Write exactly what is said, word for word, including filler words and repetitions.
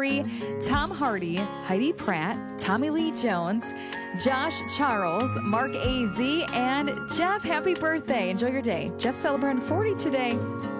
Murray, Tom Hardy, Heidi Pratt, Tommy Lee Jones, Josh Charles, Mark A Z, and Jeff. Happy birthday. Enjoy your day. Jeff celebrating forty today.